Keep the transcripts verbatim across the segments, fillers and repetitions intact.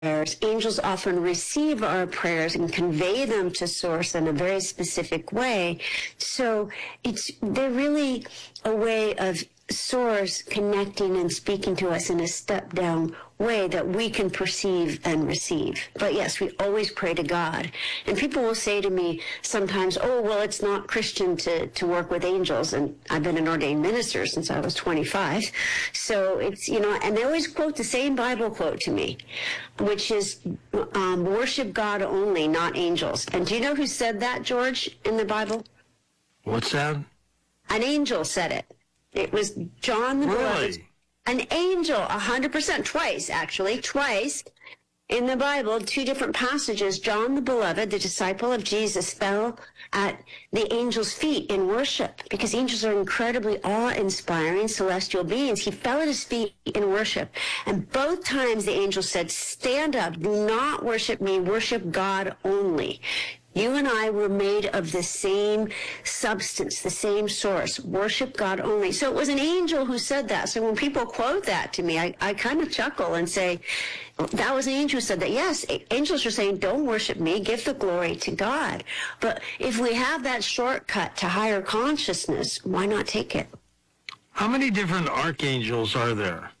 prayers. Angels often receive our prayers and convey them to Source in a very specific way. So it's they're really a way of Source connecting and speaking to us in a step-down way that we can perceive and receive. But yes, we always pray to God. And people will say to me sometimes, oh, well, it's not Christian to, to work with angels. And I've been an ordained minister since I was twenty-five. So it's, you know, and they always quote the same Bible quote to me, which is um, worship God only, not angels. And do you know who said that, George, in the Bible? What's that? An angel said it. It was John the Beloved. Really? An angel, one hundred percent, twice, actually, twice in the Bible, two different passages. John the Beloved, the disciple of Jesus, fell at the angel's feet in worship because angels are incredibly awe-inspiring celestial beings. He fell at his feet in worship. And both times the angel said, stand up, do not worship me, worship God only. You and I were made of the same substance, the same source. Worship God only. So it was an angel who said that. So when people quote that to me, I, I kind of chuckle and say, that was an angel who said that. Yes, angels are saying, don't worship me, give the glory to God. But if we have that shortcut to higher consciousness, why not take it? How many different archangels are there?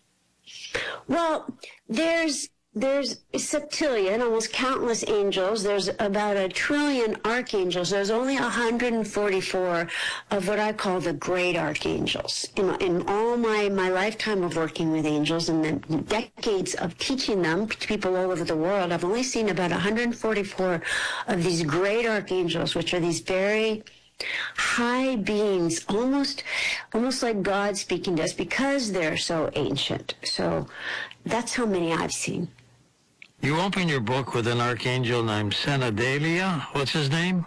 Well, there's... There's a septillion, almost countless angels. There's about a trillion archangels. There's only one hundred forty-four of what I call the great archangels. In, in all my, my lifetime of working with angels and the decades of teaching them to people all over the world, I've only seen about one hundred forty-four of these great archangels, which are these very high beings, almost almost like God speaking to us because they're so ancient. So that's how many I've seen. You open your book with an archangel named Senadalia. What's his name?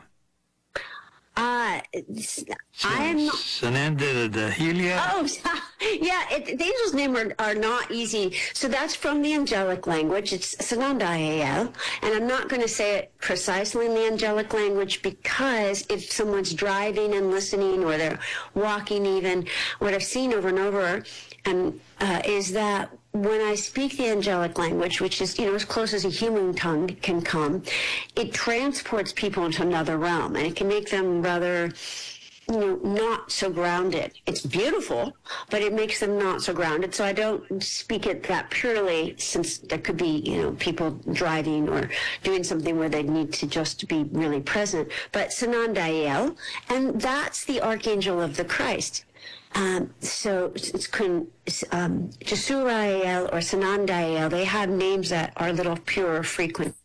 Uh, I am not... Senadalia? Oh, yeah, it, the angels' names are, are not easy. So that's from the angelic language. It's Senadael. And I'm not going to say it precisely in the angelic language because if someone's driving and listening or they're walking even, what I've seen over and over um, uh, is that when I speak the angelic language, which is, you know, as close as a human tongue can come, it transports people into another realm, and it can make them rather, you know, not so grounded. It's beautiful, but it makes them not so grounded. So I don't speak it that purely, since there could be, you know, people driving or doing something where they need to just be really present. But Senadael, and that's the archangel of the Christ. Um, so it's um, Jesurael or Senadael. They have names that are a little purer, frequent.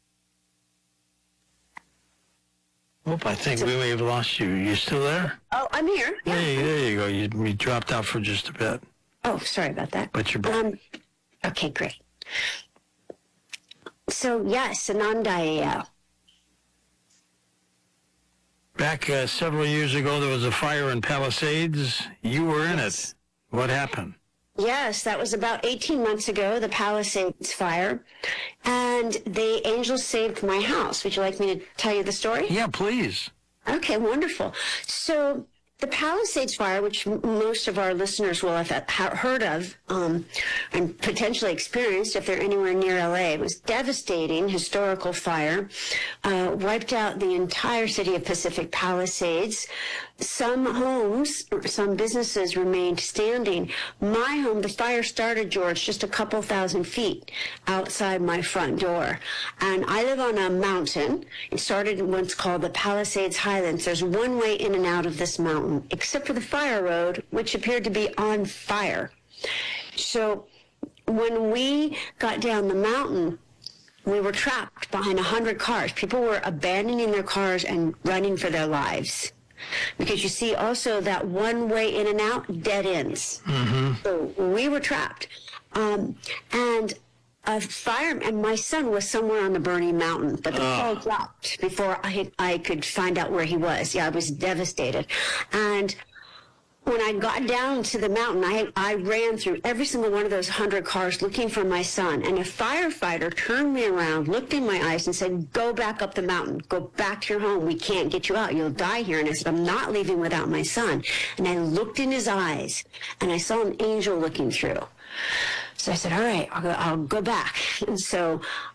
Oh, I think so, we may have lost you. You still there? Oh, I'm here. Yeah. Hey, there you go. You, you dropped out for just a bit. Oh, sorry about that. But you're back. Um, okay, great. So yes, Senadael. Back uh, several years ago, there was a fire in Palisades. You were in Yes. it. What happened? Yes, that was about eighteen months ago, the Palisades fire. And the angels saved my house. Would you like me to tell you the story? Yeah, please. Okay, wonderful. So the Palisades fire, which m- most of our listeners will have ha- heard of um, and potentially experienced if they're anywhere near L A, was devastating historical fire, uh, wiped out the entire city of Pacific Palisades. Some homes, some businesses remained standing. My home, the fire started, George, just a couple thousand feet outside my front door. And I live on a mountain. It started in what's called the Palisades Highlands. There's one way in and out of this mountain, except for the fire road, which appeared to be on fire. So when we got down the mountain, we were trapped behind a hundred cars. People were abandoning their cars and running for their lives. Because you see also that one way in and out, dead ends. Mm-hmm. So we were trapped. Um, and a fire, and my son was somewhere on the burning mountain, but the Oh. call dropped before I, I could find out where he was. Yeah, I was devastated. And when I got down to the mountain, I, I ran through every single one of those hundred cars looking for my son. And a firefighter turned me around, looked in my eyes, and said, go back up the mountain. Go back to your home. We can't get you out. You'll die here. And I said, I'm not leaving without my son. And I looked in his eyes, and I saw an angel looking through. So I said, all right, I'll go, I'll go back. And so